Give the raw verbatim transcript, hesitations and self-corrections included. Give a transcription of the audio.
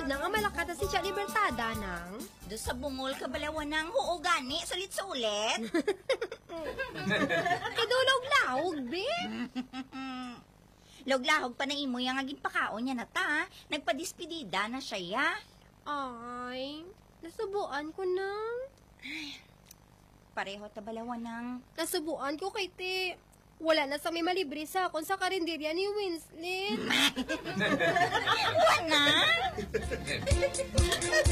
Sunod na nga malakata si siya libertada nang. Do sa bungol ka balawan ng huo gani, salit sa ulit. Idulog-lahog, be. Loglahog pa na imo yung aging pakaon niya na ta. Nagpadispedida na siya ya. Ay, nasubuan ko nang. Pareho ta balawan ng... Nasubuan ko kay te. Wala na sa may malibre sa akon sa karinderya ni Winslet. Wala?